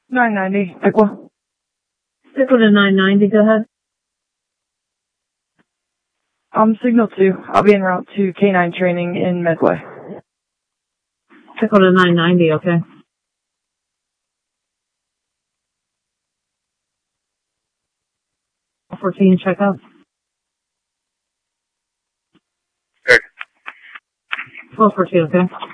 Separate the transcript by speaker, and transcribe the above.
Speaker 1: 990, Pickwa.
Speaker 2: Pickwa to 990, go ahead.
Speaker 1: Signal 2. I'll be en route to K9 training in Medway.
Speaker 2: Pickwa to 990, okay. 14, check out. 1214, okay.